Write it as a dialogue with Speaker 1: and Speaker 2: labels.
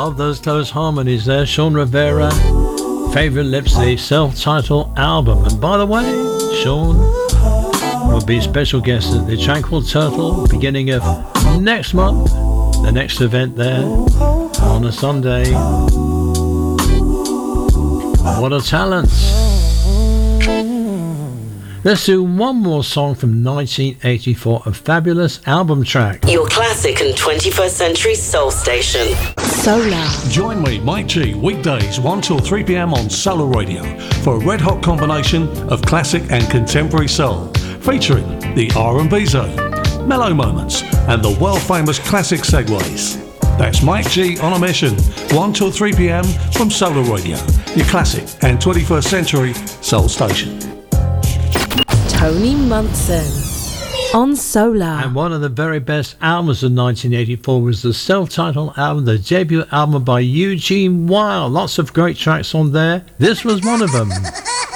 Speaker 1: love those close harmonies there. Sean Rivera, Favourite Lips, the self-titled album. And by the way, Sean will be special guest at the Tranquil Turtle beginning of next month. The next event there on a Sunday. What a talent. Let's do one more song from 1984, a fabulous album track.
Speaker 2: Your classic and 21st century soul station.
Speaker 3: Solar.
Speaker 4: Join me, Mike G, weekdays 1 till 3 p.m. on Solar Radio for a red-hot combination of classic and contemporary soul, featuring the R&B zone, mellow moments, and the world-famous classic segues. That's Mike G on a mission, 1 till 3 p.m. from Solar Radio, your classic and 21st century soul station.
Speaker 3: Tony Munson on Solar.
Speaker 1: And one of the very best albums of 1984 was the self-titled album, the debut album by Eugene Wilde. Lots of great tracks on there. This was one of them.